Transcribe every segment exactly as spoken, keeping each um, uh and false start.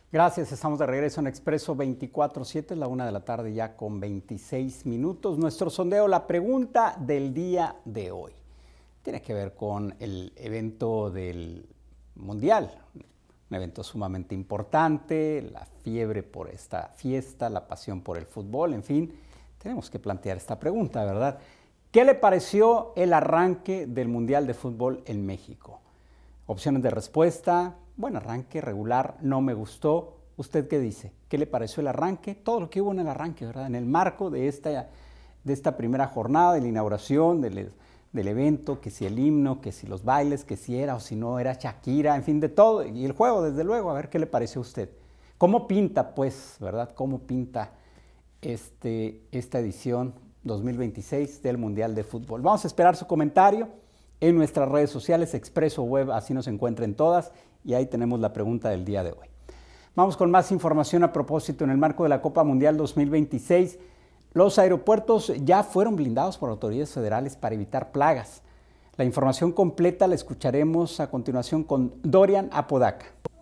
Gracias, estamos de regreso en Expreso veinticuatro siete, es la una de la tarde ya con veintiséis minutos. Nuestro sondeo, la pregunta del día de hoy, tiene que ver con el evento del Mundial, un evento sumamente importante, la fiebre por esta fiesta, la pasión por el fútbol, en fin, tenemos que plantear esta pregunta, ¿verdad? ¿Qué le pareció el arranque del Mundial de Fútbol en México? Opciones de respuesta: buen arranque, regular, no me gustó. ¿Usted qué dice? ¿Qué le pareció el arranque? Todo lo que hubo en el arranque, ¿verdad? En el marco de esta, de esta primera jornada, de la inauguración del, del evento, que si el himno, que si los bailes, que si era o si no era Shakira, en fin, de todo. Y el juego, desde luego, a ver qué le pareció a usted. ¿Cómo pinta, pues, verdad? ¿Cómo pinta este, esta edición dos mil veintiséis del Mundial de Fútbol? Vamos a esperar su comentario en nuestras redes sociales, Expreso Web, así nos encuentren todas, y ahí tenemos la pregunta del día de hoy. Vamos con más información a propósito. En el marco de la Copa Mundial dos mil veintiséis, los aeropuertos ya fueron blindados por autoridades federales para evitar plagas. La información completa la escucharemos a continuación con Dorian Apodaca.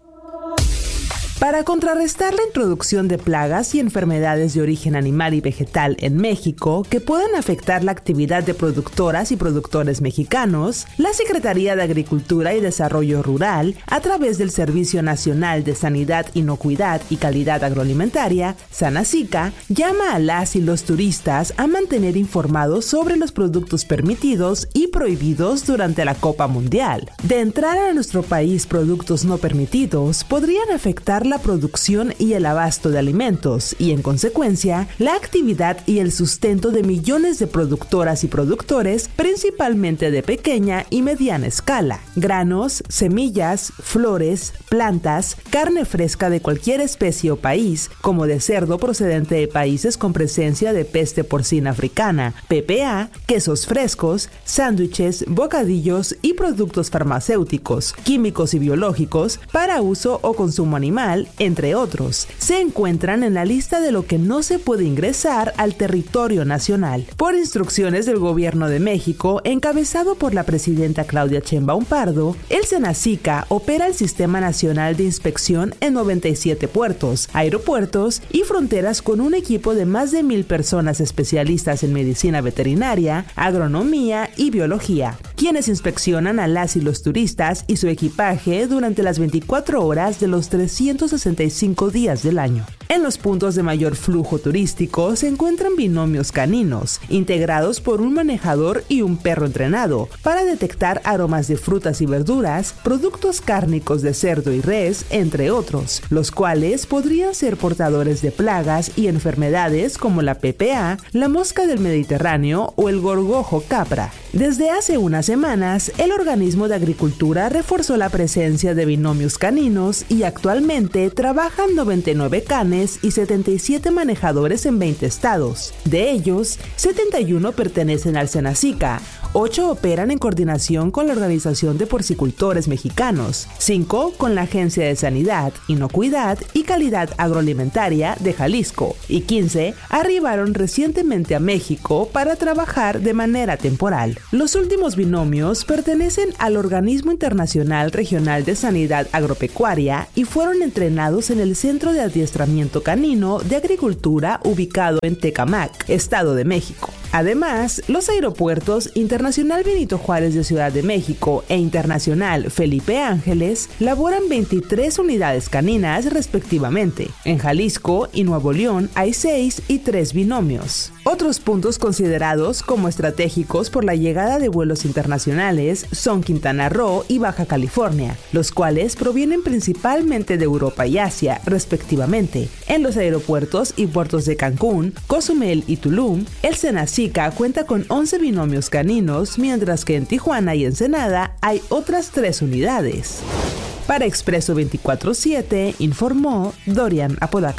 Para contrarrestar la introducción de plagas y enfermedades de origen animal y vegetal en México que puedan afectar la actividad de productoras y productores mexicanos, la Secretaría de Agricultura y Desarrollo Rural, a través del Servicio Nacional de Sanidad, Inocuidad y Calidad Agroalimentaria, SANACICA, llama a las y los turistas a mantener informados sobre los productos permitidos y prohibidos durante la Copa Mundial. De entrar a nuestro país productos no permitidos, podrían afectar la producción y el abasto de alimentos y, en consecuencia, la actividad y el sustento de millones de productoras y productores, principalmente de pequeña y mediana escala. Granos, semillas, flores, plantas, carne fresca de cualquier especie o país, como de cerdo procedente de países con presencia de peste porcina africana, P P A, quesos frescos, sándwiches, bocadillos y productos farmacéuticos, químicos y biológicos para uso o consumo animal, entre otros, se encuentran en la lista de lo que no se puede ingresar al territorio nacional. Por instrucciones del Gobierno de México, encabezado por la presidenta Claudia Sheinbaum Pardo, el SENACICA opera el Sistema Nacional de Inspección en noventa y siete puertos, aeropuertos y fronteras con un equipo de más de mil personas especialistas en medicina veterinaria, agronomía y biología, quienes inspeccionan a las y los turistas y su equipaje durante las veinticuatro horas de los trescientos sesenta y cinco días del año. En los puntos de mayor flujo turístico se encuentran binomios caninos, integrados por un manejador y un perro entrenado, para detectar aromas de frutas y verduras, productos cárnicos de cerdo y res, entre otros, los cuales podrían ser portadores de plagas y enfermedades como la P P A, la mosca del Mediterráneo o el gorgojo capra. Desde hace unas semanas, el organismo de agricultura reforzó la presencia de binomios caninos y actualmente trabajan noventa y nueve canes y setenta y siete manejadores en veinte estados. De ellos, setenta y uno pertenecen al SENACICA, ocho operan en coordinación con la Organización de Porcicultores Mexicanos, cinco con la Agencia de Sanidad, Inocuidad y Calidad Agroalimentaria de Jalisco y quince arribaron recientemente a México para trabajar de manera temporal. Los últimos binomios pertenecen al Organismo Internacional Regional de Sanidad Agropecuaria y fueron entrenados en el Centro de Adiestramiento Canino de Agricultura ubicado en Tecámac, Estado de México. Además, los aeropuertos Internacional Benito Juárez de Ciudad de México e Internacional Felipe Ángeles laboran veintitrés unidades caninas respectivamente. En Jalisco y Nuevo León hay seis y tres binomios. Otros puntos considerados como estratégicos por la llegada de vuelos internacionales son Quintana Roo y Baja California, los cuales provienen principalmente de Europa y Asia, respectivamente. En los aeropuertos y puertos de Cancún, Cozumel y Tulum, el SENACICA cuenta con once binomios caninos, mientras que en Tijuana y Ensenada hay otras tres unidades. Para Expreso veinticuatro siete, informó Dorian Apodaca.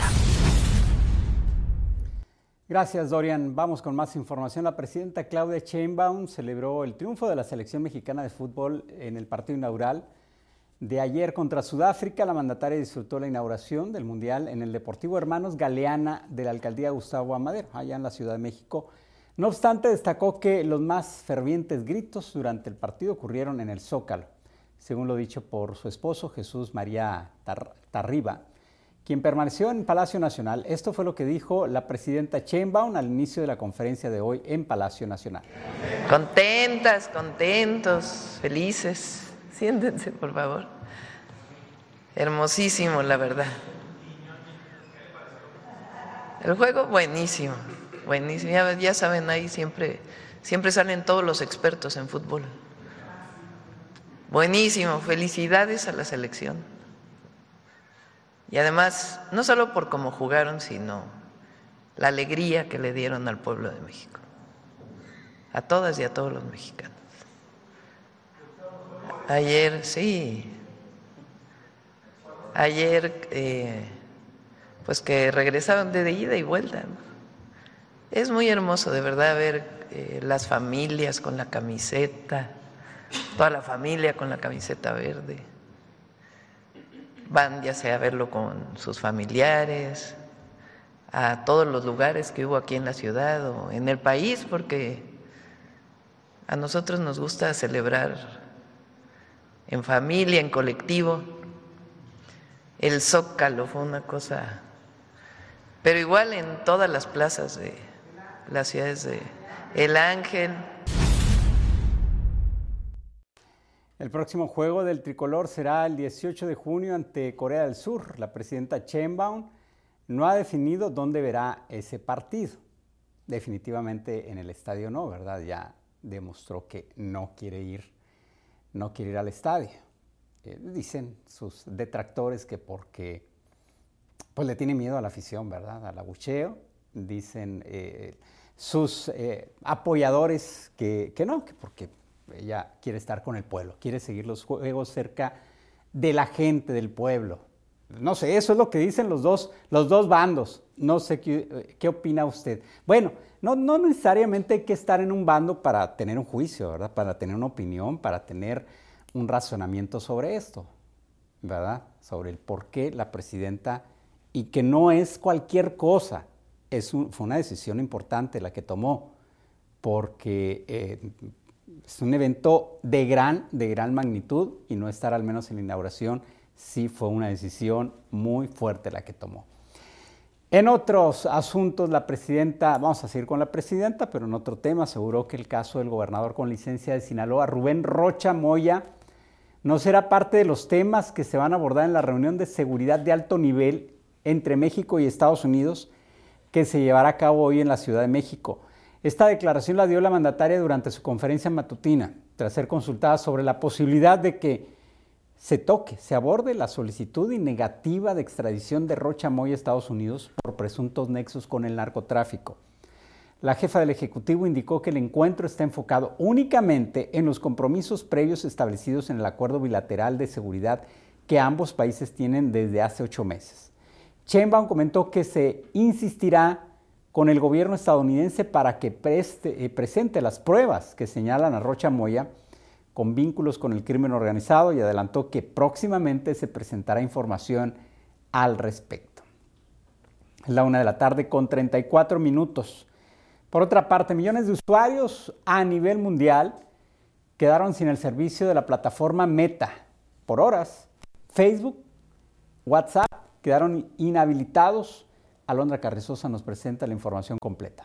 Gracias, Dorian. Vamos con más información. La presidenta Claudia Sheinbaum celebró el triunfo de la selección mexicana de fútbol en el partido inaugural de ayer contra Sudáfrica. La mandataria disfrutó la inauguración del Mundial en el Deportivo Hermanos Galeana de la alcaldía Gustavo Amadero, allá en la Ciudad de México. No obstante, destacó que los más fervientes gritos durante el partido ocurrieron en el Zócalo, según lo dicho por su esposo Jesús María Tar- Tarriba, quien permaneció en Palacio Nacional. Esto fue lo que dijo la presidenta Sheinbaum al inicio de la conferencia de hoy en Palacio Nacional. Contentas, contentos, felices. Siéntense, por favor. Hermosísimo, la verdad. El juego, buenísimo, buenísimo. Ya, ya saben, ahí siempre, siempre salen todos los expertos en fútbol. Buenísimo, felicidades a la selección. Y además, no solo por cómo jugaron, sino la alegría que le dieron al pueblo de México. A todas y a todos los mexicanos. Ayer, sí, ayer, eh, pues que regresaron de ida y vuelta. Es muy hermoso, de verdad, ver eh, las familias con la camiseta, toda la familia con la camiseta verde. Van ya sea a verlo con sus familiares, a todos los lugares que hubo aquí en la ciudad o en el país, porque a nosotros nos gusta celebrar en familia, en colectivo. El Zócalo fue una cosa, pero igual en todas las plazas de las ciudades de El Ángel. El próximo juego del tricolor será el dieciocho de junio ante Corea del Sur. La presidenta Sheinbaum no ha definido dónde verá ese partido. Definitivamente en el estadio no, ¿verdad? Ya demostró que no quiere ir, no quiere ir al estadio. Eh, dicen sus detractores que porque pues le tiene miedo a la afición, ¿verdad? Al abucheo. Dicen eh, sus eh, apoyadores que, que no, que porque ella quiere estar con el pueblo, quiere seguir los juegos cerca de la gente del pueblo. No sé, eso es lo que dicen los dos, los dos bandos. No sé qué, qué opina usted. Bueno, no, no necesariamente hay que estar en un bando para tener un juicio, ¿verdad? Para tener una opinión, para tener un razonamiento sobre esto, ¿verdad? Sobre el por qué la presidenta, y que no es cualquier cosa, es un, fue una decisión importante la que tomó, porque eh, es un evento de gran, de gran magnitud, y no estar al menos en la inauguración sí fue una decisión muy fuerte la que tomó. En otros asuntos, la presidenta, vamos a seguir con la presidenta, pero en otro tema, aseguró que el caso del gobernador con licencia de Sinaloa, Rubén Rocha Moya, no será parte de los temas que se van a abordar en la reunión de seguridad de alto nivel entre México y Estados Unidos, que se llevará a cabo hoy en la Ciudad de México. Esta declaración la dio la mandataria durante su conferencia matutina, tras ser consultada sobre la posibilidad de que se toque, se aborde la solicitud y negativa de extradición de Rocha Moya a Estados Unidos por presuntos nexos con el narcotráfico. La jefa del Ejecutivo indicó que el encuentro está enfocado únicamente en los compromisos previos establecidos en el acuerdo bilateral de seguridad que ambos países tienen desde hace ocho meses. Sheinbaum comentó que se insistirá con el gobierno estadounidense para que preste, eh, presente las pruebas que señalan a Rocha Moya con vínculos con el crimen organizado, y adelantó que próximamente se presentará información al respecto. Es la una de la tarde con treinta y cuatro minutos. Por otra parte, millones de usuarios a nivel mundial quedaron sin el servicio de la plataforma Meta por horas. Facebook, WhatsApp quedaron inhabilitados. Alondra Carrizosa nos presenta la información completa.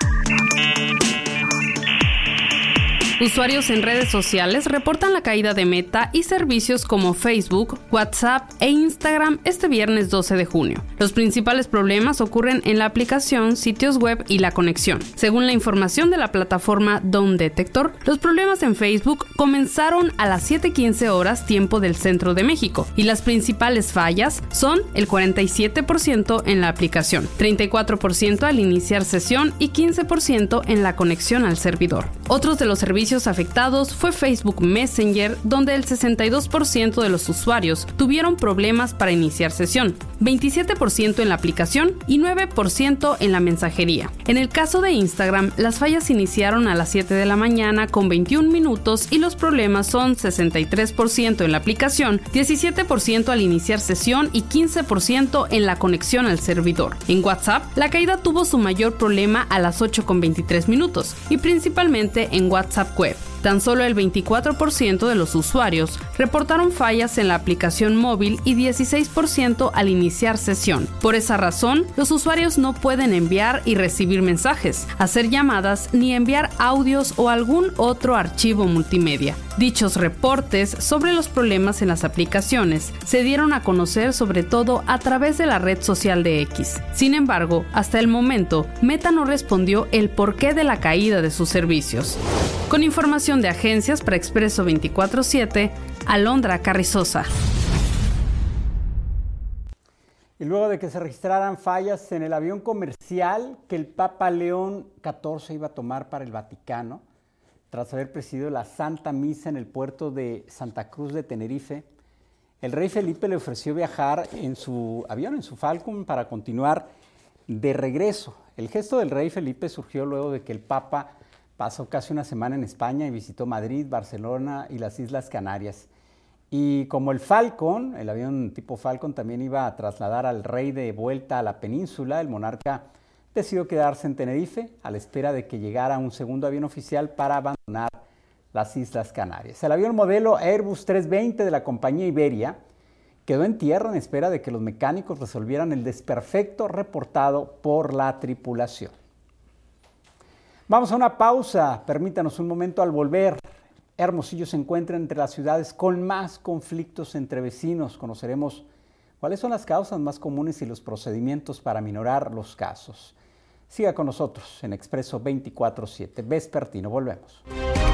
Usuarios en redes sociales reportan la caída de Meta y servicios como Facebook, WhatsApp e Instagram este viernes doce de junio. Los principales problemas ocurren en la aplicación, sitios web y la conexión. Según la información de la plataforma Down Detector, los problemas en Facebook comenzaron a las siete quince horas tiempo del centro de México, y las principales fallas son el cuarenta y siete por ciento en la aplicación, treinta y cuatro por ciento al iniciar sesión y quince por ciento en la conexión al servidor. Otros de los servicios afectados fue Facebook Messenger, donde el sesenta y dos por ciento de los usuarios tuvieron problemas para iniciar sesión, veintisiete por ciento en la aplicación y nueve por ciento en la mensajería. En el caso de Instagram, las fallas iniciaron a las siete de la mañana con veintiún minutos y los problemas son sesenta y tres por ciento en la aplicación, diecisiete por ciento al iniciar sesión y quince por ciento en la conexión al servidor. En WhatsApp, la caída tuvo su mayor problema a las ocho con veintitrés minutos y principalmente en WhatsApp Web. Tan solo el veinticuatro por ciento de los usuarios reportaron fallas en la aplicación móvil y dieciséis por ciento al iniciar sesión. Por esa razón, los usuarios no pueden enviar y recibir mensajes, hacer llamadas ni enviar audios o algún otro archivo multimedia. Dichos reportes sobre los problemas en las aplicaciones se dieron a conocer sobre todo a través de la red social de X. Sin embargo, hasta el momento, Meta no respondió el porqué de la caída de sus servicios. Con información de agencias para Expreso veinticuatro siete, Alondra Carrizosa. Y luego de que se registraran fallas en el avión comercial que el Papa León catorce iba a tomar para el Vaticano, tras haber presidido la Santa Misa en el puerto de Santa Cruz de Tenerife, el rey Felipe le ofreció viajar en su avión, en su Falcon, para continuar de regreso. El gesto del rey Felipe surgió luego de que el Papa pasó casi una semana en España y visitó Madrid, Barcelona y las Islas Canarias. Y como el Falcon, el avión tipo Falcon, también iba a trasladar al rey de vuelta a la península, el monarca decidió quedarse en Tenerife a la espera de que llegara un segundo avión oficial para abandonar las Islas Canarias. El avión modelo Airbus trescientos veinte de la compañía Iberia quedó en tierra en espera de que los mecánicos resolvieran el desperfecto reportado por la tripulación. Vamos a una pausa, permítanos un momento. Al volver. Hermosillo se encuentra entre las ciudades con más conflictos entre vecinos. Conoceremos cuáles son las causas más comunes y los procedimientos para minorar los casos. Siga con nosotros en Expreso veinticuatro siete Vespertino. Volvemos.